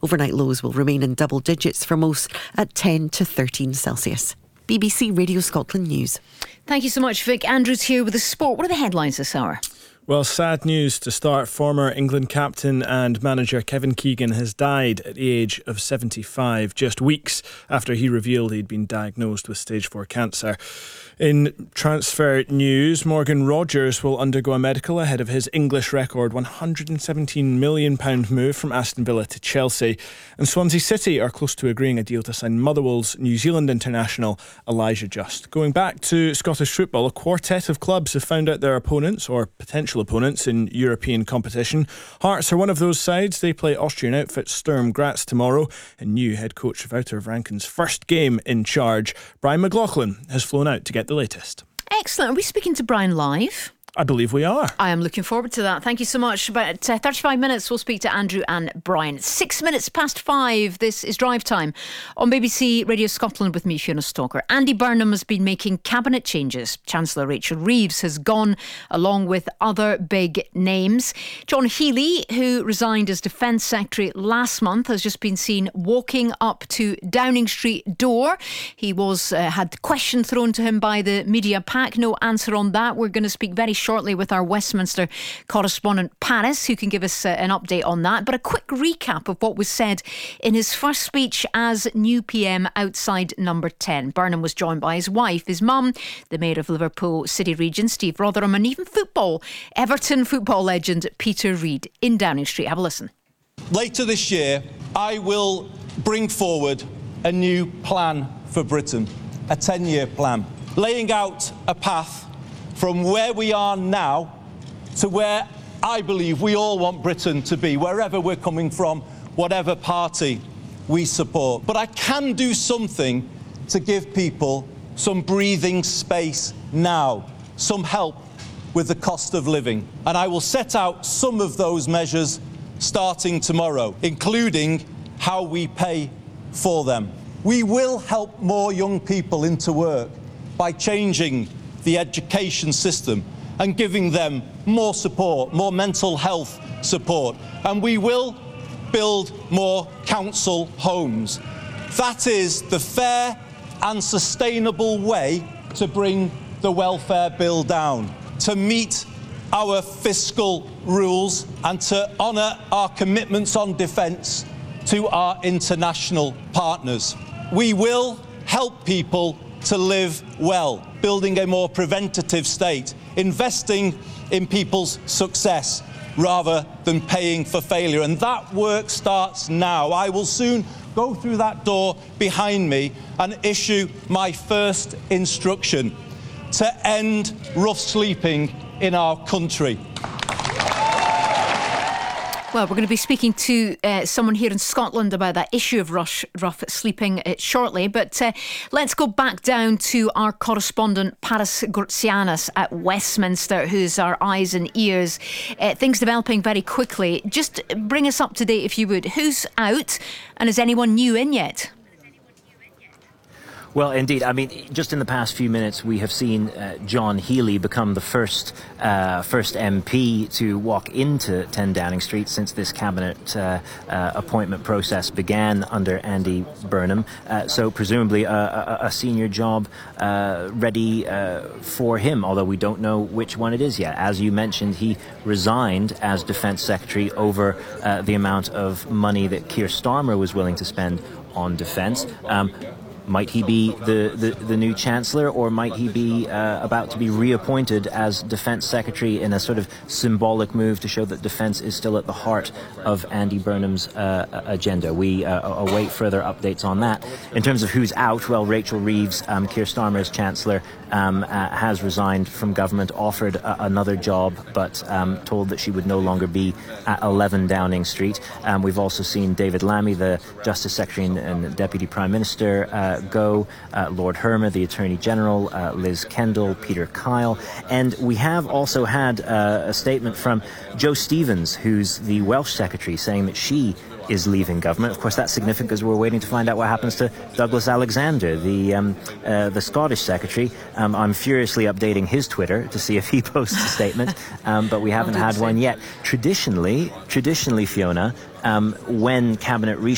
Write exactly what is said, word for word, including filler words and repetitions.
Overnight lows will remain in double digits for most at ten to thirteen Celsius. B B C Radio Scotland News. Thank you so much, Vic. Andrew's here with the sport. What are the headlines this hour? Well, sad news to start. Former England captain and manager Kevin Keegan has died at the age of seventy-five, just weeks after he revealed he'd been diagnosed with stage four cancer. In transfer news, Morgan Rogers will undergo a medical ahead of his English record one hundred seventeen million pounds move from Aston Villa to Chelsea. And Swansea City are close to agreeing a deal to sign Motherwell's New Zealand international Elijah Just. Going back to Scottish football, a quartet of clubs have found out their opponents, or potential opponents, in European competition. Hearts are one of those sides. They play Austrian outfit Sturm Graz tomorrow, and new head coach Wouter Rankin's first game in charge. Brian McLaughlin has flown out to get the latest. Excellent. Are we speaking to Brian live? I believe we are. I am looking forward to that. Thank you so much. About uh, thirty-five minutes, we'll speak to Andrew and Brian. Six minutes past five. This is Drive Time on B B C Radio Scotland with me, Fiona Stalker. Andy Burnham has been making cabinet changes. Chancellor Rachel Reeves has gone, along with other big names. John Healey, who resigned as Defence Secretary last month, has just been seen walking up to Downing Street door. He was uh, had question thrown to him by the media pack. No answer on that. We're going to speak very shortly with our Westminster correspondent Paris, who can give us uh, an update on that. But a quick recap of what was said in his first speech as new P M outside Number ten. Burnham was joined by his wife, his mum, the Mayor of Liverpool City Region, Steve Rotherham, and even football, Everton football legend Peter Reid in Downing Street. Have a listen. Later this year, I will bring forward a new plan for Britain, a ten-year plan, laying out a path from where we are now to where I believe we all want Britain to be, wherever we're coming from, whatever party we support. But I can do something to give people some breathing space now, some help with the cost of living. And I will set out some of those measures starting tomorrow, including how we pay for them. We will help more young people into work by changing the education system and giving them more support, more mental health support. And we will build more council homes. That is the fair and sustainable way to bring the welfare bill down, to meet our fiscal rules and to honour our commitments on defence to our international partners. We will help people to live well, building a more preventative state, investing in people's success rather than paying for failure. And that work starts now. I will soon go through that door behind me and issue my first instruction to end rough sleeping in our country. Well, we're going to be speaking to uh, someone here in Scotland about that issue of rush, rough sleeping uh, shortly. But uh, let's go back down to our correspondent Paris Groutsianis at Westminster, who's our eyes and ears. Uh, things developing very quickly. Just bring us up to date, if you would. Who's out, and is anyone new in yet? Well, indeed. I mean, just in the past few minutes, we have seen uh, John Healey become the first uh, first M P to walk into ten Downing Street since this cabinet uh, uh, appointment process began under Andy Burnham. Uh, so presumably a, a, a senior job uh, ready uh, for him, although we don't know which one it is yet. As you mentioned, he resigned as Defence Secretary over uh, the amount of money that Keir Starmer was willing to spend on defence. Um, Might he be the, the, the new Chancellor, or might he be uh, about to be reappointed as Defence Secretary in a sort of symbolic move to show that defence is still at the heart of Andy Burnham's uh, agenda? We uh, await further updates on that. In terms of who's out, well, Rachel Reeves, um, Keir Starmer's Chancellor, um, uh, has resigned from government, offered uh, another job, but um, told that she would no longer be at eleven Downing Street. Um, we've also seen David Lammy, the Justice Secretary and, and Deputy Prime Minister, uh, go, uh, Lord Hermer, the Attorney General, uh, Liz Kendall, Peter Kyle, and we have also had uh, a statement from Jo Stevens, who's the Welsh Secretary, saying that she is leaving government. Of course, that's significant because we're waiting to find out what happens to Douglas Alexander, the um, uh, the Scottish Secretary. Um, I'm furiously updating his Twitter to see if he posts a statement, um, but we haven't had one yet. Traditionally, traditionally, Fiona, um, when cabinet reshuffle